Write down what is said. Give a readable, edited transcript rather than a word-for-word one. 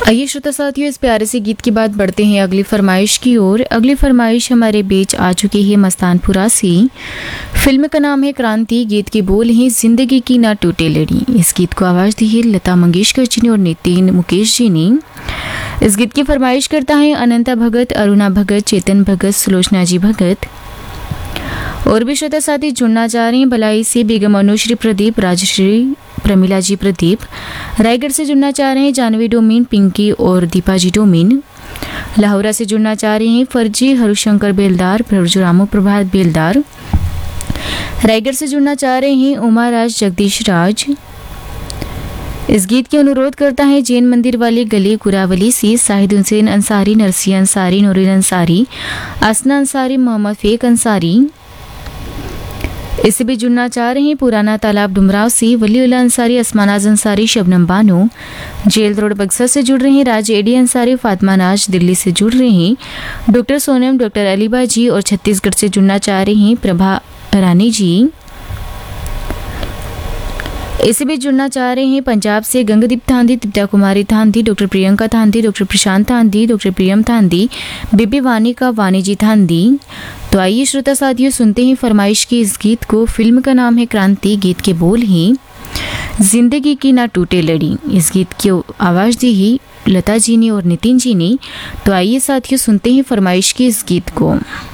आइए श्रोता साथियों, इस प्यारे से गीत के बाद बढ़ते हैं अगली फरमाइश की ओर। अगली फरमाइश हमारे बीच आ चुकी है मस्तानपुरा से। फिल्म का नाम है क्रांति, गीत के बोल हैं जिंदगी की ना टूटे लड़ी। इस गीत को आवाज़ दी है लता मंगेशकर जी ने और नितिन मुकेश जी ने। इस गीत की फरमाइश करता है अनंता भगत, अरुणा भगत, चेतन भगत, सुलोचना जी भगत। और भी श्रोता साथी जुड़ना चाह रहे हैं भलाई से बेगम अनुश्री प्रदीप, राजश्री, प्रमिला जी प्रदीप। रायगढ़ से जुड़ना चाह रहे हैं जानवी डोमिन, पिंकी और दीपा जी डोमिन। लाहौरा से जुड़ना चाह रहे हैं फर्जी, हरुशंकर बेलदार, परशुरामो प्रभात बेलदार। रायगढ़ से जुड़ना चाह रहे हैं उमा राज, जगदीश राज। इस गीत के अनुरोध करता है जैन मंदिर वाले गली कुरावली से साहिद हुसैन अंसारी, नरसिया अंसारी, नूरिन अंसारी, असना अंसारी, मोहम्मद फेक अंसारी। इससे भी जुड़ना चाह रहे हैं पुराना तालाब डुमराव से वलीउल्लाह अंसारी, असमानाज अंसारी, शबनम बानो। जेल रोड बक्सर से जुड़ रहे हैं राज एडी अंसारी, फातिमा नाज। दिल्ली से जुड़ रहे हैं डॉक्टर सोनम, डॉक्टर अलीबा जी। और छत्तीसगढ़ से जुड़ना चाह रहे हैं प्रभा रानी जी। इससे भी जुड़ना चाह रहे हैं पंजाब से गंगदीप थांदी, दिप्ता कुमारी थांदी, डॉक्टर प्रियंका थांदी, डॉक्टर प्रशांत थांदी, डॉक्टर प्रियम थांदी, बीबी वानी का वानी जी थांदी। तो आइए श्रोता साथियों, सुनते हैं फरमाइश की इस गीत को। फिल्म का नाम है क्रांति, गीत के बोल हैं जिंदगी की ना टूटे लड़ी। इस गीत की आवाज़ दी ही लता जी ने और नितिन जी ने। तो आइए साथियों, सुनते हैं फरमाइश की इस गीत को।